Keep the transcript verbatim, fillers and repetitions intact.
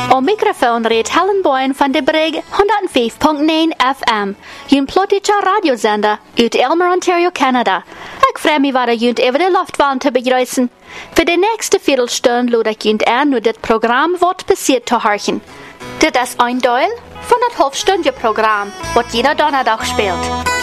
Am Mikrofon redt Helen Boyen van de Brig honderdvijf komma negen F M, een plotische radiozender uit Elmer, Ontario, Canada. Ik vreem me waar junt over de luchtwaan te begrüßen. Voor de nächste Viertelstunde lud ik junt aan nu dit programma wordt passiert te horchen. Dit is een deel van het halfstundje programma, wat jeder donderdag speelt.